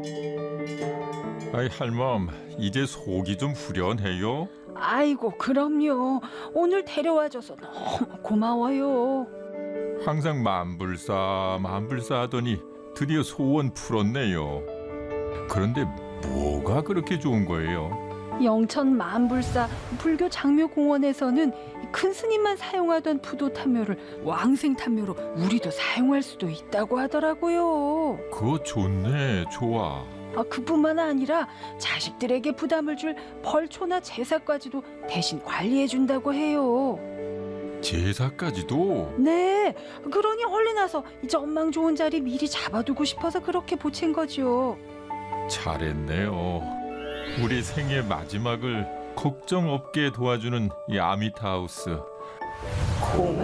아이 할멈, 이제 속이 좀 후련해요? 아이고, 그럼요. 오늘 데려와줘서 너무 고마워요. 항상 만불사 만불사 하더니 드디어 소원 풀었네요. 그런데 뭐가 그렇게 좋은 거예요? 영천 만불사 불교 장묘공원에서는 큰 스님만 사용하던 부도탄묘를 왕생탄묘로 우리도 사용할 수도 있다고 하더라고요. 그거 좋네, 좋아. 그뿐만 아니라 자식들에게 부담을 줄 벌초나 제사까지도 대신 관리해준다고 해요. 제사까지도? 네, 그러니 얼른 와서 이 전망 좋은 자리 미리 잡아두고 싶어서 그렇게 보챈 거죠. 잘했네요. 우리 생애 마지막을 걱정 없게 도와주는 이 아미타하우스. 고마워.